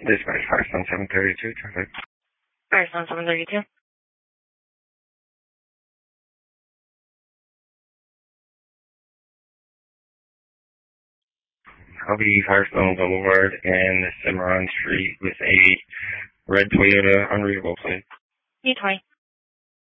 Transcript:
Dispatch Firestone 732 traffic. Firestone 732. I'll be Firestone Boulevard and Cimarron Street with a red Toyota unreadable plate. E20.